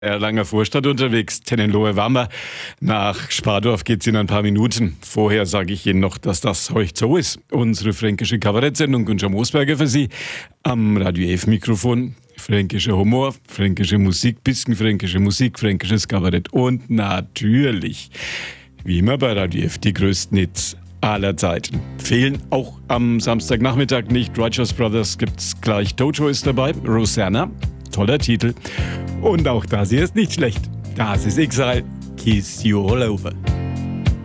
Erlanger Vorstadt unterwegs. Tennenlohe waren wir. Nach Spardorf geht's in ein paar Minuten. Vorher sage ich Ihnen noch, dass das heute so ist. Unsere fränkische Kabarettsendung Günther Moosberger für Sie. Am Radio F Mikrofon. Fränkischer Humor, fränkische Musik, bisschen fränkische Musik, fränkisches Kabarett und natürlich, wie immer bei Radio F, die größten Hits aller Zeiten. Fehlen auch am Samstagnachmittag nicht. Righteous Brothers gibt's gleich. Dojo ist dabei. Rosanna, toller Titel. Und auch das hier ist nicht schlecht. Das ist Exile. Kiss You All Over.